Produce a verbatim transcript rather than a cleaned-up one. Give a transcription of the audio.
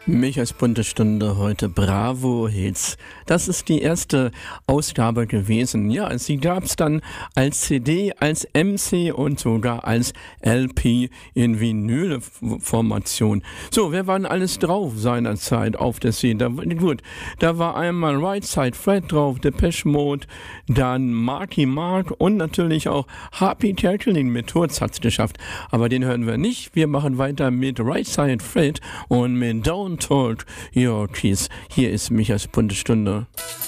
Michas bunte Stunde heute Bravo Hits. Das ist die erste Ausgabe gewesen. Ja, sie gab es dann als C D, als M C und sogar als L P in Vinyl-Formation. So, wer war denn alles drauf seinerzeit auf der C D? Da, gut, da war einmal Right Side Fred drauf, Depeche Mode, dann Marky Mark und natürlich auch Happy Turtling mit Turz hat's geschafft. Aber den hören wir nicht. Wir machen weiter mit Right Side Fred und mit Don't Told Your Keys. Hier ist Michas bunte Stunde.